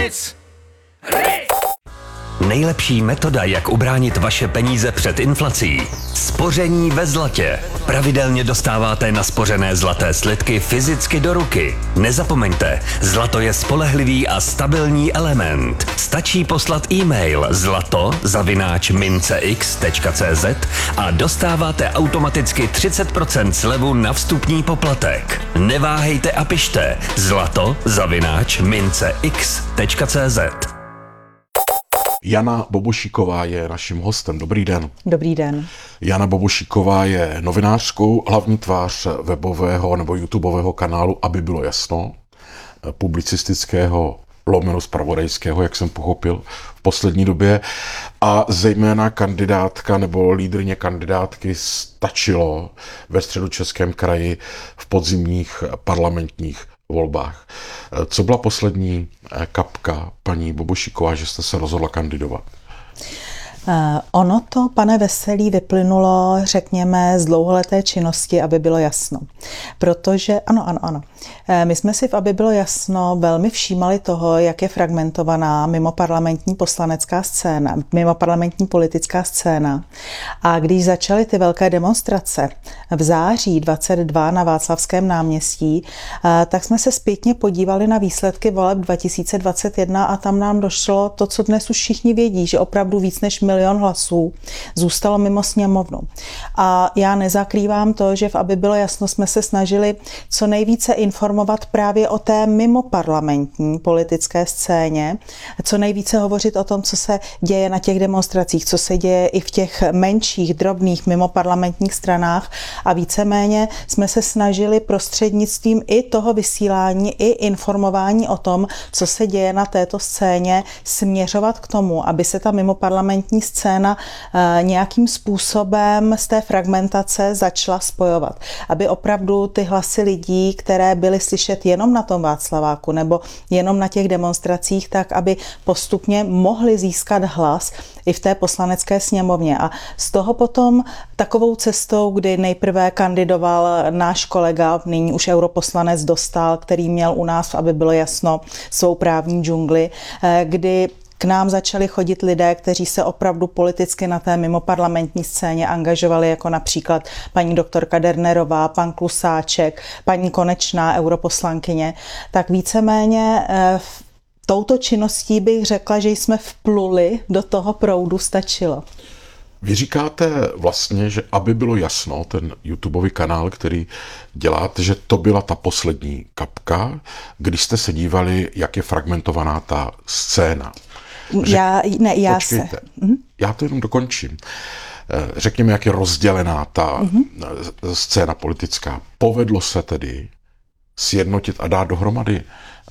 Nejlepší metoda, jak ubránit vaše peníze před inflací. Spoření ve zlatě. Pravidelně dostáváte naspořené zlaté slitky fyzicky do ruky. Nezapomeňte, zlato je spolehlivý a stabilní element. Stačí poslat e-mail zlato@mincex.cz a dostáváte automaticky 30% slevu na vstupní poplatek. Neváhejte a pište zlato@mincex.cz. Jana Bobošíková je naším hostem. Dobrý den. Dobrý den. Jana Bobošíková je novinářkou, hlavní tvář webového nebo YouTubeového kanálu Aby bylo jasno, publicistického /zpravodajského, jak jsem pochopil v poslední době, a zejména kandidátka nebo lídryně kandidátky Stačilo ve Středočeském kraji v podzimních parlamentních volbách. Co byla poslední kapka, paní Bobošíková, že jste se rozhodla kandidovat? Ono to, pane Veselý, vyplynulo, řekněme, z dlouholeté činnosti, aby bylo jasno. Protože, ano. My jsme si v Aby bylo jasno velmi všímali toho, jak je fragmentovaná mimoparlamentní poslanecká scéna, mimoparlamentní politická scéna. A když začaly ty velké demonstrace v září 22 na Václavském náměstí, tak jsme se zpětně podívali na výsledky voleb 2021 a tam nám došlo to, co dnes už všichni vědí, že opravdu víc než 1 milion hlasů zůstalo mimo sněmovnu. A já nezakrývám to, že v Aby bylo jasno jsme se snažili co nejvíce informovat právě o té mimoparlamentní politické scéně, co nejvíce hovořit o tom, co se děje na těch demonstracích, co se děje i v těch menších, drobných mimoparlamentních stranách, a víceméně jsme se snažili prostřednictvím i toho vysílání, i informování o tom, co se děje na této scéně, směřovat k tomu, aby se ta mimoparlamentní scéna nějakým způsobem z té fragmentace začala spojovat. Aby opravdu ty hlasy lidí, které byly slyšet jenom na tom Václaváku nebo jenom na těch demonstracích, tak aby postupně mohli získat hlas i v té poslanecké sněmovně. A z toho potom takovou cestou, kdy nejprve kandidoval náš kolega, nyní už europoslanec Dostál, který měl u nás, aby bylo jasno, svou právní džungli, kdy k nám začali chodit lidé, kteří se opravdu politicky na té mimoparlamentní scéně angažovali, jako například paní doktorka Dernerová, pan Klusáček, paní Konečná, europoslankyně. Tak víceméně touto činností bych řekla, že jsme vpluli do toho proudu Stačilo. Vy říkáte vlastně, že Aby bylo jasno, ten YouTubeový kanál, který děláte, že to byla ta poslední kapka, když jste se dívali, jak je fragmentovaná ta scéna. Já to jenom dokončím. Řekněme, jak je rozdělená ta scéna politická. Povedlo se tedy sjednotit a dát dohromady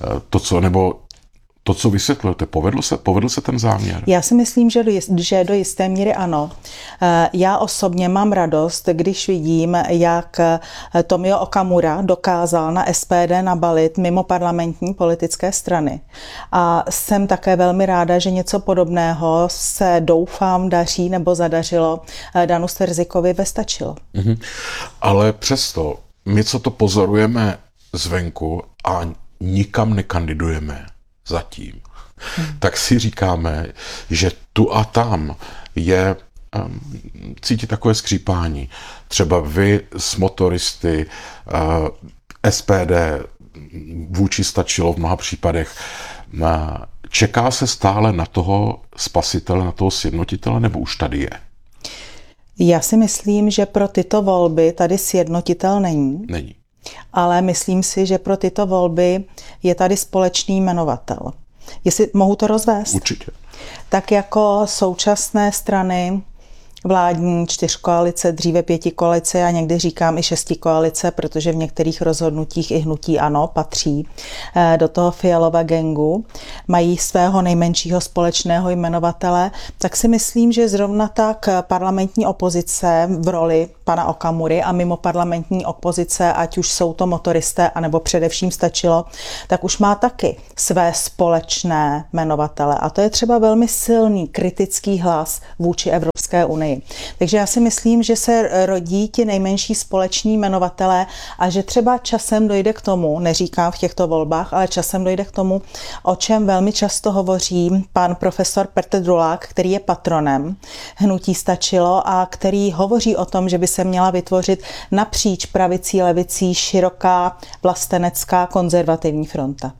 to, co vysvětlujete, povedl se ten záměr? Já si myslím, že do jisté míry ano. Já osobně mám radost, když vidím, jak Tomio Okamura dokázal na SPD nabalit mimo parlamentní politické strany. A jsem také velmi ráda, že něco podobného se, doufám, daří nebo zadařilo Danu Sterzikovi ve Stačilo. Ale přesto, my, co to pozorujeme zvenku a nikam nekandidujeme zatím, tak si říkáme, že tu a tam je cítit takové skřípání. Třeba vy s motoristy, SPD vůči Stačilo v mnoha případech. Čeká se stále na toho spasitele, na toho sjednotitele, nebo už tady je? Já si myslím, že pro tyto volby tady sjednotitel není. Není. Ale myslím si, že pro tyto volby je tady společný jmenovatel. Jestli mohu to rozvést? Určitě. Tak jako současné strany, vládní 4koalice, dříve 5koalice, a někdy říkám i 6koalice, protože v některých rozhodnutích i hnutí ANO patří do toho Fialova gangu, mají svého nejmenšího společného jmenovatele, tak si myslím, že zrovna tak parlamentní opozice v roli pana Okamury a mimo parlamentní opozice, ať už jsou to motoristé, anebo především Stačilo, tak už má taky své společné jmenovatele. A to je třeba velmi silný kritický hlas vůči Evropské unii. unii. Takže já si myslím, že se rodí ti nejmenší společní jmenovatelé a že třeba časem dojde k tomu, neříkám v těchto volbách, ale časem dojde k tomu, o čem velmi často hovoří pan profesor Petr Drulák, který je patronem hnutí Stačilo a který hovoří o tom, že by se měla vytvořit napříč pravicí, levicí široká vlastenecká konzervativní fronta.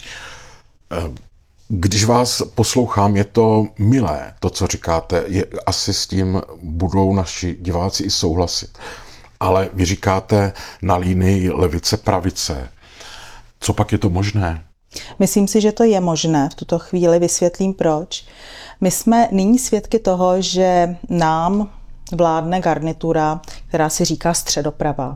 Když vás poslouchám, je to milé, to, co říkáte, asi s tím budou naši diváci i souhlasit. Ale vy říkáte na línii levice-pravice. Co pak je to možné? Myslím si, že to je možné. V tuto chvíli vysvětlím proč. My jsme nyní svědky toho, že nám vládne garnitura, která si říká středoprava.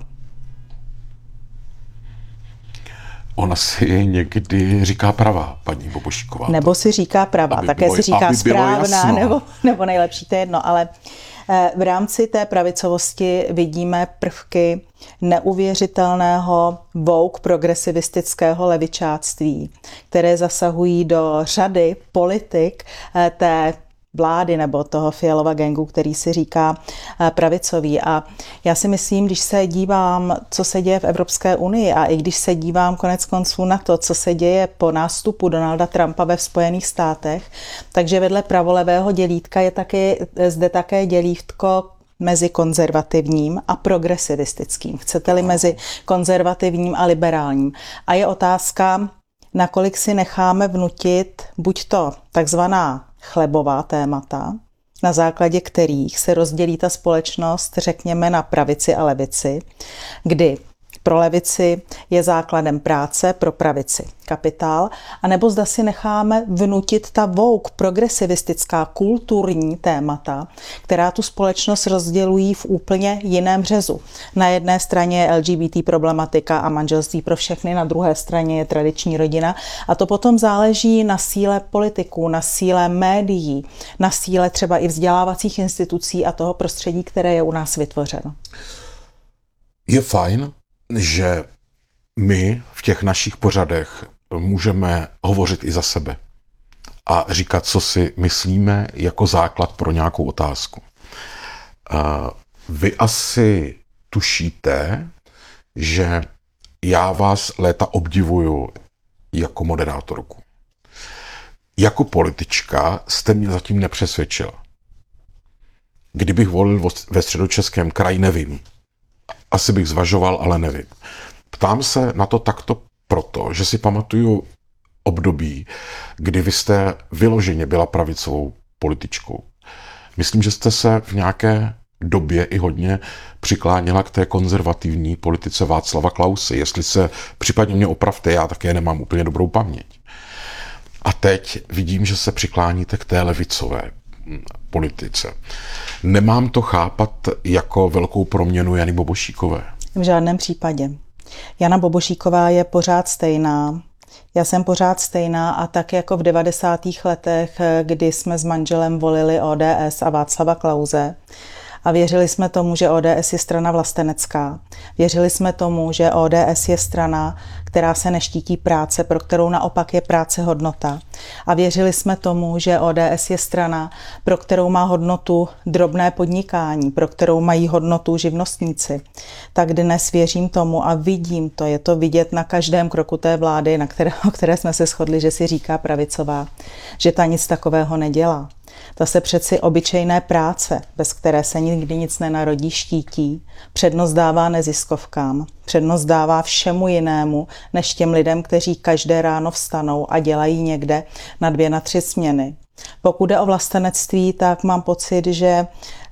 Ona si někdy říká pravá, paní Bobošíková. Nebo si říká pravá, také si říká správná, nebo nejlepší, to je jedno, ale v rámci té pravicovosti vidíme prvky neuvěřitelného woke progresivistického levičáctví, které zasahují do řady politik té vlády nebo toho Fialova gangu, který si říká pravicový. A já si myslím, když se dívám, co se děje v Evropské unii a i když se dívám konec konců na to, co se děje po nástupu Donalda Trumpa ve Spojených státech, takže vedle pravolevého dělítka je zde také dělítko mezi konzervativním a progresivistickým. Chcete-li mezi konzervativním a liberálním. A je otázka, nakolik si necháme vnutit buď to takzvaná chlebová témata, na základě kterých se rozdělí ta společnost, řekněme, na pravici a levici, kdy pro levici je základem práce, pro pravici kapitál, anebo zda si necháme vnutit ta woke, progresivistická, kulturní témata, která tu společnost rozdělují v úplně jiném řezu. Na jedné straně je LGBT problematika a manželství pro všechny, na druhé straně je tradiční rodina a to potom záleží na síle politiků, na síle médií, na síle třeba i vzdělávacích institucí a toho prostředí, které je u nás vytvořeno. Je fajn, že my v těch našich pořadech můžeme hovořit i za sebe a říkat, co si myslíme jako základ pro nějakou otázku. Vy asi tušíte, že já vás léta obdivuju jako moderátorku. Jako politička jste mě zatím nepřesvědčila. Kdybych volil ve Středočeském kraji, nevím. Asi bych zvažoval, ale nevím. Ptám se na to takto proto, že si pamatuju období, kdy vy jste vyloženě byla pravicovou političkou. Myslím, že jste se v nějaké době i hodně přikláněla k té konzervativní politice Václava Klause. Jestli se případně mě opravte, já také nemám úplně dobrou paměť. A teď vidím, že se přikláníte k té levicové politice. Nemám to chápat jako velkou proměnu Jany Bobošíkové? V žádném případě. Jana Bobošíková je pořád stejná. Já jsem pořád stejná a tak jako v 90. letech, kdy jsme s manželem volili ODS a Václava Klause a věřili jsme tomu, že ODS je strana vlastenecká. Věřili jsme tomu, že ODS je strana, která se neštítí práce, pro kterou naopak je práce hodnota. A věřili jsme tomu, že ODS je strana, pro kterou má hodnotu drobné podnikání, pro kterou mají hodnotu živnostníci. Tak dnes věřím tomu a vidím to, je to vidět na každém kroku té vlády, o které jsme se shodli, že si říká pravicová, že ta nic takového nedělá. Ta se přeci obyčejné práce, bez které se nikdy nic nenarodí, štítí, přednost dává neziskovkám, přednost dává všemu jinému, než těm lidem, kteří každé ráno vstanou a dělají někde na 2 na 3 směny. Pokud jde o vlastenectví, tak mám pocit, že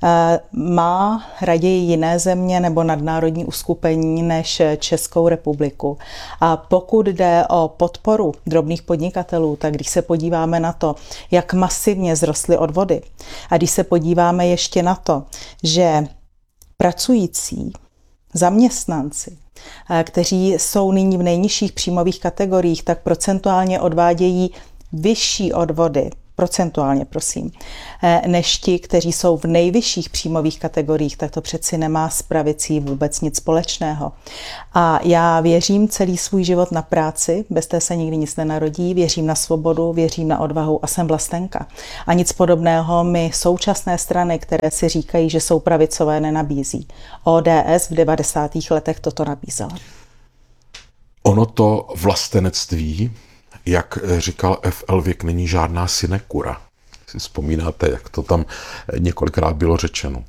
má raději jiné země nebo nadnárodní uskupení než Českou republiku. A pokud jde o podporu drobných podnikatelů, tak když se podíváme na to, jak masivně vzrostly odvody a když se podíváme ještě na to, že pracující zaměstnanci, kteří jsou nyní v nejnižších příjmových kategoriích, tak procentuálně odvádějí vyšší odvody procentuálně prosím, než ti, kteří jsou v nejvyšších příjmových kategoriích, tak to přeci nemá s pravicí vůbec nic společného. A já věřím celý svůj život na práci, bez té se nikdy nic nenarodí, věřím na svobodu, věřím na odvahu a jsem vlastenka. A nic podobného mi současné strany, které si říkají, že jsou pravicové, nenabízí. ODS v 90. letech toto nabízela. Ono to vlastenectví, jak říkal F. Elvik, není žádná sinekura. Si vzpomínáte, jak to tam několikrát bylo řečeno.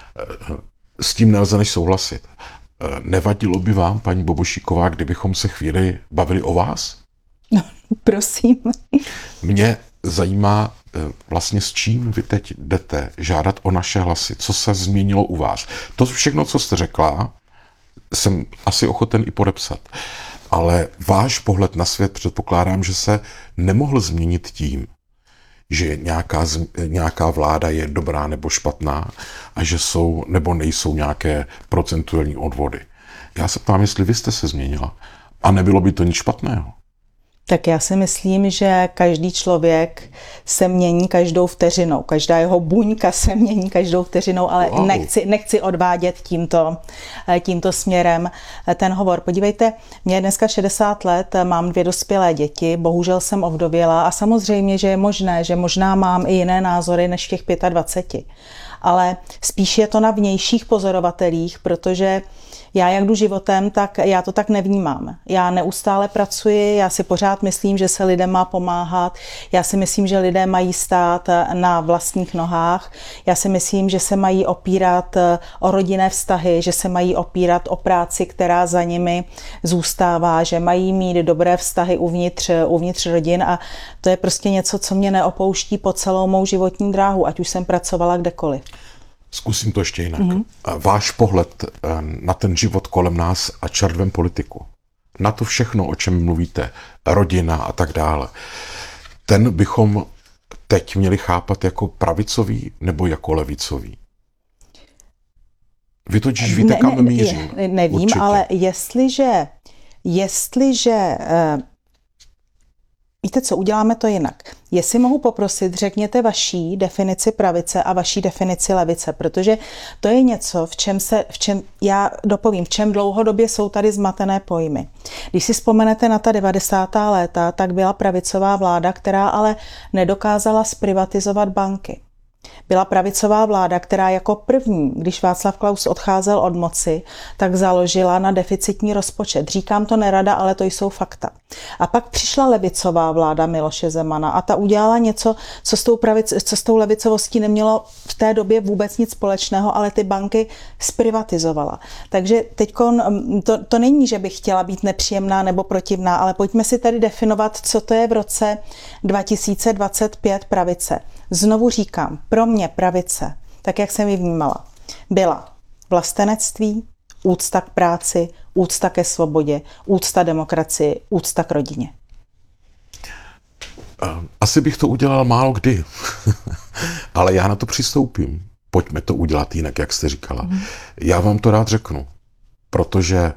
S tím nelze než souhlasit. Nevadilo by vám, paní Bobošíková, kdybychom se chvíli bavili o vás? No, prosím. Mě zajímá vlastně, s čím vy teď jdete žádat o naše hlasy. Co se změnilo u vás? To všechno, co jste řekla, jsem asi ochoten i podepsat. Ale váš pohled na svět předpokládám, že se nemohl změnit tím, že nějaká vláda je dobrá nebo špatná a že jsou nebo nejsou nějaké procentuální odvody. Já se ptám, jestli vy jste se změnila a nebylo by to nic špatného. Tak já si myslím, že každý člověk se mění každou vteřinou. Každá jeho buňka se mění každou vteřinou, ale wow. nechci odvádět tímto směrem ten hovor. Podívejte, mě je dneska 60 let, mám 2 dospělé děti, bohužel jsem ovdověla a samozřejmě, že je možné, že možná mám i jiné názory než těch 25. Ale spíš je to na vnějších pozorovatelích, protože já jak jdu životem, tak já to tak nevnímám. Já neustále pracuji, já si pořád myslím, že se lidem má pomáhat, já si myslím, že lidé mají stát na vlastních nohách, já si myslím, že se mají opírat o rodinné vztahy, že se mají opírat o práci, která za nimi zůstává, že mají mít dobré vztahy uvnitř rodin a to je prostě něco, co mě neopouští po celou mou životní dráhu, ať už jsem pracovala kdekoliv. Zkusím to ještě jinak. Váš pohled na ten život kolem nás a červem politiku, na to všechno, o čem mluvíte, rodina a tak dále, ten bychom teď měli chápat jako pravicový nebo jako levicový? Vy totiž víte, kam mířím. Nevím, určitě. Ale jestliže víte co, uděláme to jinak. Jestli mohu poprosit, řekněte vaší definici pravice a vaší definici levice, protože to je něco, v čem já dopovím, v čem dlouhodobě jsou tady zmatené pojmy. Když si vzpomenete na ta 90. léta, tak byla pravicová vláda, která ale nedokázala zprivatizovat banky. Byla pravicová vláda, která jako první, když Václav Klaus odcházel od moci, tak založila na deficitní rozpočet. Říkám to nerada, ale to jsou fakta. A pak přišla levicová vláda Miloše Zemana a ta udělala něco, co s tou levicovostí nemělo v té době vůbec nic společného, ale ty banky zprivatizovala. Takže teď to není, že bych chtěla být nepříjemná nebo protivná, ale pojďme si tady definovat, co to je v roce 2025 pravice. Znovu říkám, pro mě pravice, tak jak jsem ji vnímala, byla vlastenectví, úcta k práci, úcta ke svobodě, úcta demokracii, úcta k rodině. Asi bych to udělal málo kdy, ale já na to přistoupím. Pojďme to udělat jinak, jak jste říkala. Já vám to rád řeknu, protože,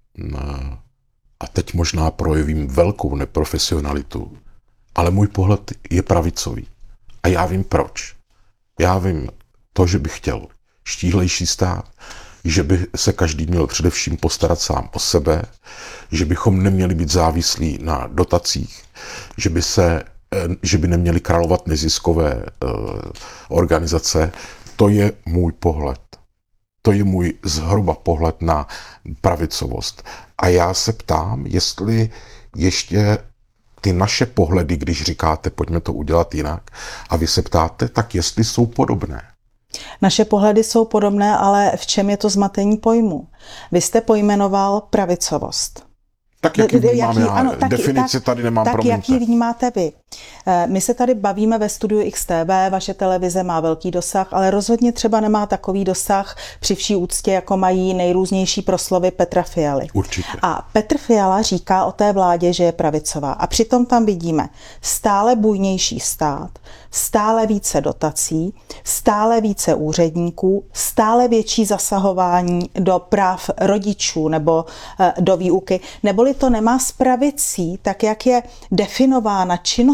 a teď možná projevím velkou neprofesionalitu, ale můj pohled je pravicový. A já vím proč. Já vím to, že bych chtěl štíhlejší stát, že by se každý měl především postarat sám o sebe, že bychom neměli být závislí na dotacích, že by neměli královat neziskové organizace. To je můj pohled. To je můj zhruba pohled na pravicovost. A já se ptám, jestli ještě ty naše pohledy, když říkáte, pojďme to udělat jinak, a vy se ptáte, tak jestli jsou podobné. Naše pohledy jsou podobné, ale v čem je to zmatení pojmu? Vy jste pojmenoval pravicovost. Tak jaký vnímám já? Definici tady nemám, promiňte. Tak jaký vnímáte vy? My se tady bavíme ve studiu XTV, vaše televize má velký dosah, ale rozhodně třeba nemá takový dosah při vší úctě, jako mají nejrůznější proslovy Petra Fialy. Určitě. A Petr Fiala říká o té vládě, že je pravicová. A přitom tam vidíme stále bujnější stát, stále více dotací, stále více úředníků, stále větší zasahování do práv rodičů nebo do výuky, neboli to nemá s pravicí, tak jak je definována činnost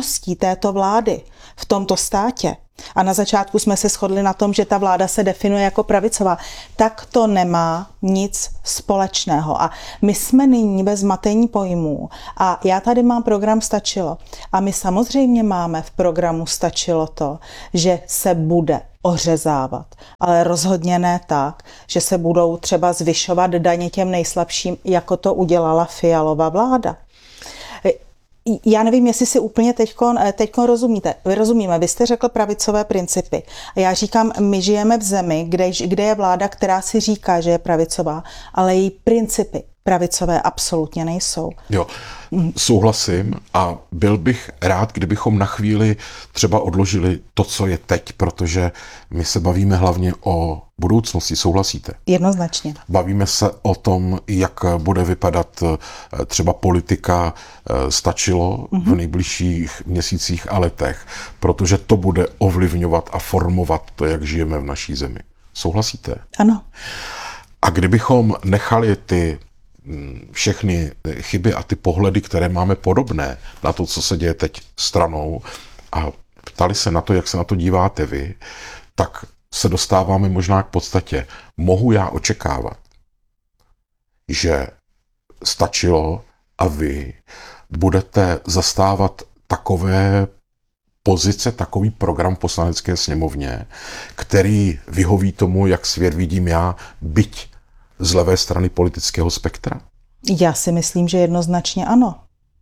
činností této vlády v tomto státě, a na začátku jsme se shodli na tom, že ta vláda se definuje jako pravicová, tak to nemá nic společného. A my jsme nyní bez matení pojmů. A já tady mám program Stačilo. A my samozřejmě máme v programu Stačilo to, že se bude ořezávat, ale rozhodně ne tak, že se budou třeba zvyšovat daně těm nejslabším, jako to udělala Fialova vláda. Já nevím, jestli si úplně teďkon rozumíte. Vy rozumíme, vy jste řekl pravicové principy. A já říkám, my žijeme v zemi, kde je vláda, která si říká, že je pravicová, ale její principy pravicové absolutně nejsou. Jo, souhlasím a byl bych rád, kdybychom na chvíli třeba odložili to, co je teď, protože my se bavíme hlavně o budoucnosti, souhlasíte? Jednoznačně. Bavíme se o tom, jak bude vypadat třeba politika Stačilo v nejbližších měsících a letech, protože to bude ovlivňovat a formovat to, jak žijeme v naší zemi. Souhlasíte? Ano. A kdybychom nechali ty všechny chyby a ty pohledy, které máme podobné na to, co se děje teď stranou, a ptali se na to, jak se na to díváte vy, tak se dostáváme možná k podstatě. Mohu já očekávat, že Stačilo a vy budete zastávat takové pozice, takový program v Poslanecké sněmovně, který vyhoví tomu, jak svět vidím já, byť z levé strany politického spektra? Já si myslím, že jednoznačně ano.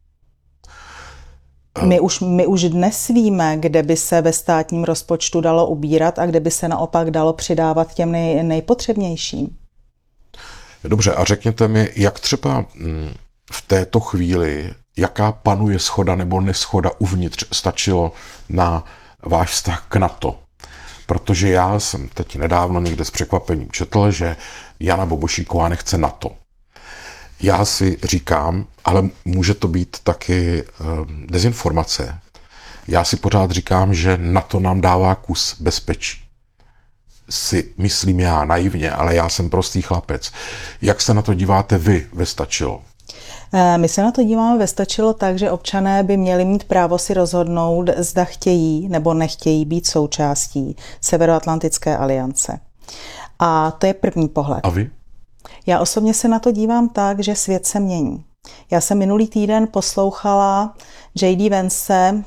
My už dnes víme, kde by se ve státním rozpočtu dalo ubírat a kde by se naopak dalo přidávat těm nejpotřebnějším. Dobře, a řekněte mi, jak třeba v této chvíli, jaká panuje shoda nebo neshoda uvnitř Stačilo na váš vztah k NATO? Protože já jsem teď nedávno někde s překvapením četl, že Jana Bobošíková nechce NATO. Já si říkám, ale může to být taky dezinformace. Já si pořád říkám, že NATO nám dává kus bezpečí. Si myslím já naivně, ale já jsem prostý chlapec. Jak se na to díváte vy ve Stačilo? My se na to díváme ve Stačilo tak, že občané by měli mít právo si rozhodnout, zda chtějí nebo nechtějí být součástí Severoatlantické aliance. A to je první pohled. A vy? Já osobně se na to dívám tak, že svět se mění. Já jsem minulý týden poslouchala J.D. Vance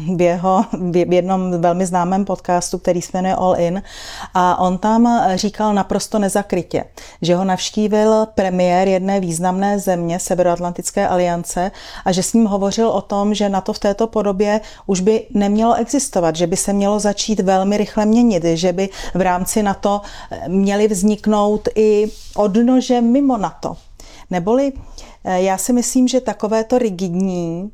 v jednom velmi známém podcastu, který se jmenuje All In, a on tam říkal naprosto nezakrytě, že ho navštívil premiér jedné významné země Severoatlantické aliance a že s ním hovořil o tom, že NATO v této podobě už by nemělo existovat, že by se mělo začít velmi rychle měnit, že by v rámci NATO měly vzniknout i odnože mimo NATO. Neboli já si myslím, že takovéto rigidní,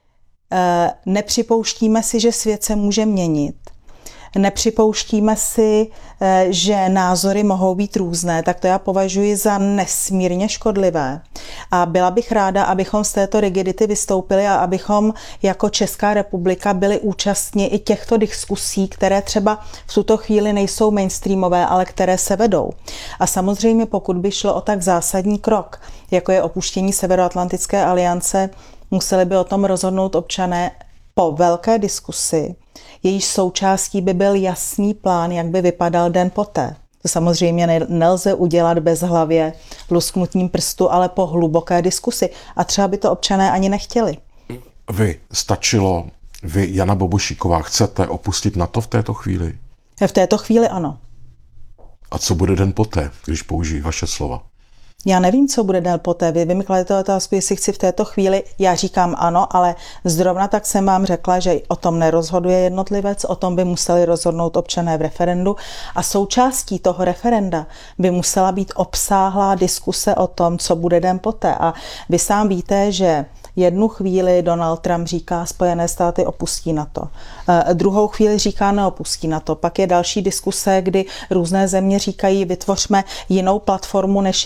nepřipouštíme si, že svět se může měnit. Nepřipouštíme si, že názory mohou být různé, tak to já považuji za nesmírně škodlivé. A byla bych ráda, abychom z této rigidity vystoupili a abychom jako Česká republika byli účastni i těchto diskusí, které třeba v tuto chvíli nejsou mainstreamové, ale které se vedou. A samozřejmě pokud by šlo o tak zásadní krok, jako je opuštění Severoatlantické aliance, museli by o tom rozhodnout občané po velké diskusi. Jejíž součástí by byl jasný plán, jak by vypadal den poté. To samozřejmě nelze udělat bezhlavě lusknutím prstu, ale po hluboké diskusi. A třeba by to občané ani nechtěli. Vy, Stačilo, vy, Jana Bobošíková, chcete opustit NATO v této chvíli? V této chvíli ano. A co bude den poté, když použijí vaše slova? Já nevím, co bude den poté. Vy mi kladete otázku, jestli chci v této chvíli. Já říkám ano, ale zrovna tak jsem vám řekla, že o tom nerozhoduje jednotlivec, o tom by museli rozhodnout občané v referendu a součástí toho referenda by musela být obsáhlá diskuse o tom, co bude den poté. A vy sám víte, že jednu chvíli Donald Trump říká, Spojené státy opustí NATO. Druhou chvíli říká, neopustí NATO. Pak je další diskuse, kdy různé země říkají, vytvořme jinou platformu, než je NATO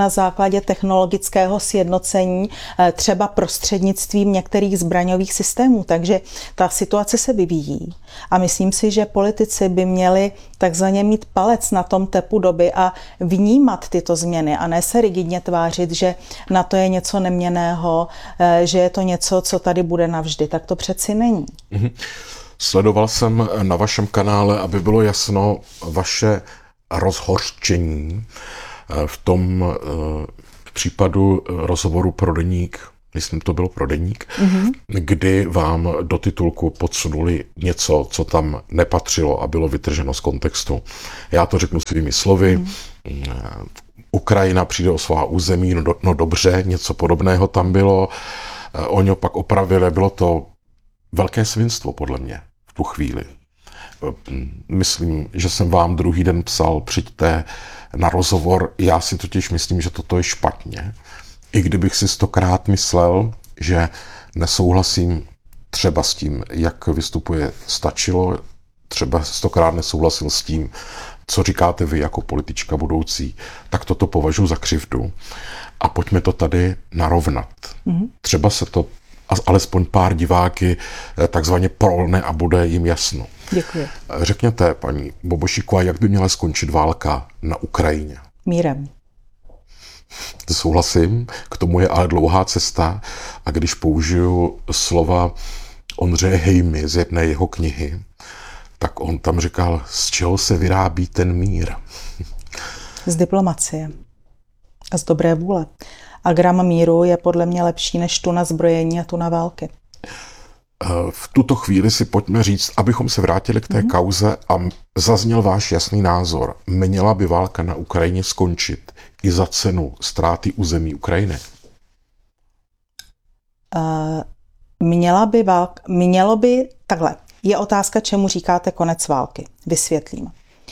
na základě technologického sjednocení, třeba prostřednictvím některých zbraňových systémů. Takže ta situace se vyvíjí a myslím si, že politici by měli takzvaně mít palec na tom tepu doby a vnímat tyto změny a ne se rigidně tvářit, že na to je něco neměnného, že je to něco, co tady bude navždy. Tak to přeci není. Sledoval jsem na vašem kanále, aby bylo jasno, vaše rozhořčení v tom případu rozhovoru pro Deník, myslím, to bylo pro Deník, kdy vám do titulku podsunuli něco, co tam nepatřilo a bylo vytrženo z kontextu. Já to řeknu svými slovy. Ukrajina přijde o svá území, no dobře, něco podobného tam bylo. Oni ho pak opravili, bylo to velké svinstvo podle mě v tu chvíli. Myslím, že jsem vám druhý den psal, přijďte na rozhovor, já si totiž myslím, že toto je špatně. I kdybych si 100krát myslel, že nesouhlasím třeba s tím, jak vystupuje Stačilo, třeba 100krát nesouhlasil s tím, co říkáte vy jako politička budoucí, tak toto považuji za křivdu. A pojďme to tady narovnat. Třeba se to alespoň pár diváky takzvaně prolne a bude jim jasno. Děkuji. Řekněte, paní Bobošíková, jak by měla skončit válka na Ukrajině? Mírem. Souhlasím, k tomu je ale dlouhá cesta a když použiju slova Ondřeje Hejmy z jedné jeho knihy, tak on tam říkal, z čeho se vyrábí ten mír? Z diplomacie a z dobré vůle. A gram míru je podle mě lepší než tuna zbrojení a tuna války. V tuto chvíli si pojďme říct, abychom se vrátili k té kauze a zazněl váš jasný názor. Měla by válka na Ukrajině skončit i za cenu ztráty území Ukrajiny? Mělo by, takhle, je otázka, čemu říkáte konec války. Vysvětlím.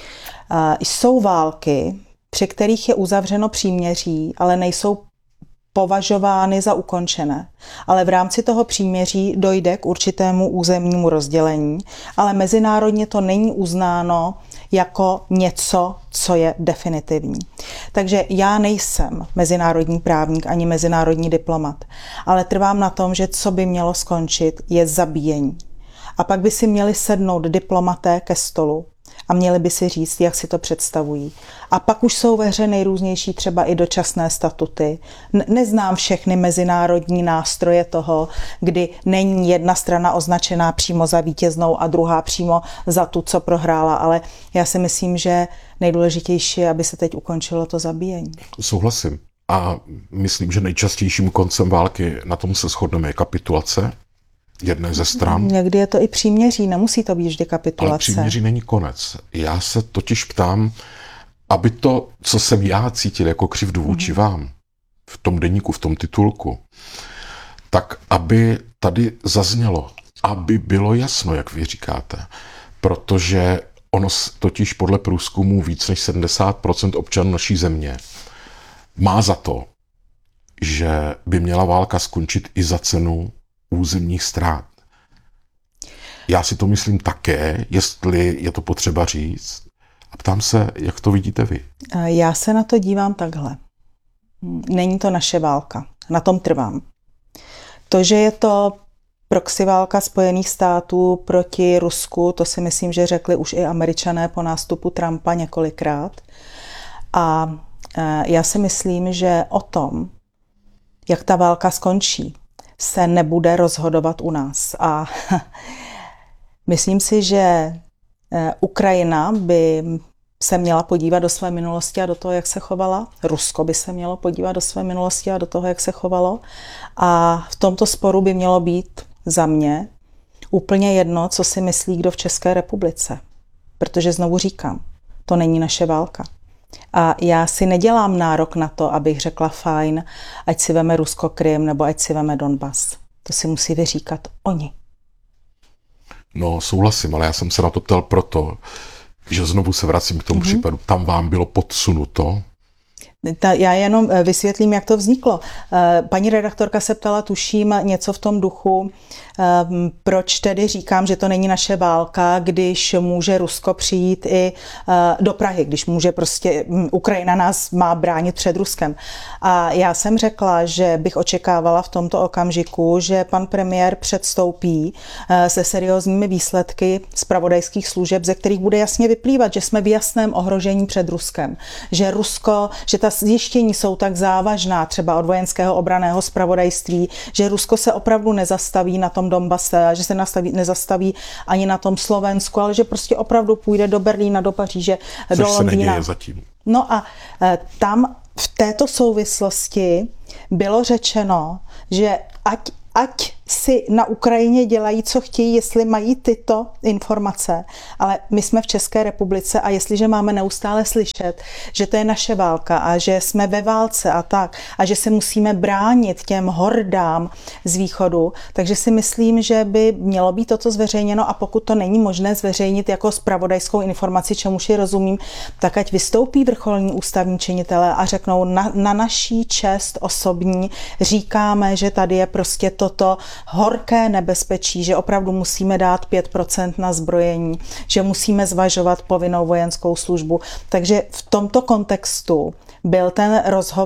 Jsou války, při kterých je uzavřeno příměří, ale nejsou považovány za ukončené. Ale v rámci toho příměří dojde k určitému územnímu rozdělení, ale mezinárodně to není uznáno jako něco, co je definitivní. Takže já nejsem mezinárodní právník ani mezinárodní diplomat, ale trvám na tom, že co by mělo skončit, je zabíjení. A pak by si měli sednout diplomaté ke stolu a měli by si říct, jak si to představují. A pak už jsou ve hře nejrůznější třeba i dočasné statuty. Neznám všechny mezinárodní nástroje toho, kdy není jedna strana označená přímo za vítěznou a druhá přímo za tu, co prohrála, ale já si myslím, že nejdůležitější je, aby se teď ukončilo to zabíjení. Souhlasím. A myslím, že nejčastějším koncem války, na tom se shodneme, je kapitulace jedné ze stran. Někdy je to i příměří, nemusí to být vždy kapitulace. Ale příměří není konec. Já se totiž ptám, aby to, co jsem já cítil jako křivdu vůči vám, v tom deníku, v tom titulku, tak aby tady zaznělo, aby bylo jasno, jak vy říkáte. Protože ono totiž podle průzkumů víc než 70% občanů naší země má za to, že by měla válka skončit i za cenu územních ztrát. Já si to myslím také, jestli je to potřeba říct. A ptám se, jak to vidíte vy? Já se na to dívám takhle. Není to naše válka. Na tom trvám. To, že je to proxy válka Spojených států proti Rusku, to si myslím, že řekli už i Američané po nástupu Trumpa několikrát. A já si myslím, že o tom, jak ta válka skončí, se nebude rozhodovat u nás. A myslím si, že Ukrajina by se měla podívat do své minulosti a do toho, jak se chovala. Rusko by se mělo podívat do své minulosti a do toho, jak se chovalo. A v tomto sporu by mělo být za mě úplně jedno, co si myslí kdo v České republice. Protože znovu říkám, to není naše válka. A já si nedělám nárok na to, abych řekla fajn, ať si veme Rusko Krym nebo ať si veme Donbas. To si musí vyříkat oni. No, souhlasím, ale já jsem se na to ptal proto, že znovu se vracím k tomu případu. Tam vám bylo podsunuto, Já jenom vysvětlím, jak to vzniklo. Paní redaktorka se ptala, tuším, něco v tom duchu, proč tedy říkám, že to není naše válka, když může Rusko přijít i do Prahy, když může prostě Ukrajina nás má bránit před Ruskem. A já jsem řekla, že bych očekávala v tomto okamžiku, že pan premiér předstoupí se seriózními výsledky zpravodajských služeb, ze kterých bude jasně vyplývat, že jsme v jasném ohrožení před Ruskem. Že Rusko, že ta zjištění jsou tak závažná, třeba od vojenského obranného zpravodajství, že Rusko se opravdu nezastaví na tom Donbase, že se nezastaví ani na tom Slovensku, ale že prostě opravdu půjde do Berlína, do Paříže, do Londýna. Což se neděje zatím. No a tam v této souvislosti bylo řečeno, že ať si na Ukrajině dělají, co chtějí, jestli mají tyto informace, ale my jsme v České republice a jestliže máme neustále slyšet, že to je naše válka a že jsme ve válce a tak, a že se musíme bránit těm hordám z východu, takže si myslím, že by mělo být toto zveřejněno a pokud to není možné zveřejnit jako zpravodajskou informaci, čemuž ji rozumím, tak ať vystoupí vrcholní ústavní činitelé a řeknou na naší čest osobní říkáme, že tady je prostě toto horké nebezpečí, že opravdu musíme dát 5% na zbrojení, že musíme zvažovat povinnou vojenskou službu. Takže v tomto kontextu byl ten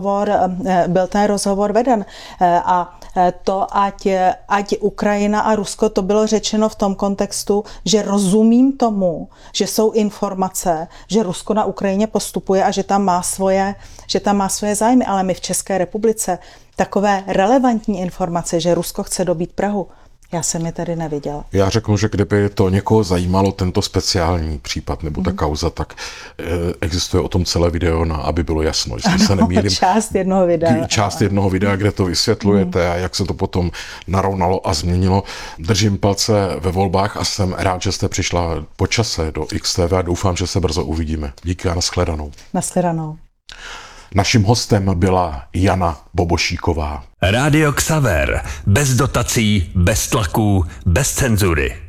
rozhovor veden. A to, ať Ukrajina a Rusko, to bylo řečeno v tom kontextu, že rozumím tomu, že jsou informace, že Rusko na Ukrajině postupuje a že tam má svoje zájmy, ale my v České republice takové relevantní informace, že Rusko chce dobít Prahu, já jsem je tady neviděla. Já řeknu, že kdyby to někoho zajímalo, tento speciální případ nebo ta kauza, tak existuje o tom celé video, aby bylo jasno, jestli se nemýlím. Část jednoho videa, kde to vysvětlujete a jak se to potom narovnalo a změnilo. Držím palce ve volbách a jsem rád, že jste přišla po čase do XTV a doufám, že se brzo uvidíme. Díky a nashledanou. Nashledanou. Naším hostem byla Jana Bobošíková. Rádio Xaver. Bez dotací, bez tlaků, bez cenzury.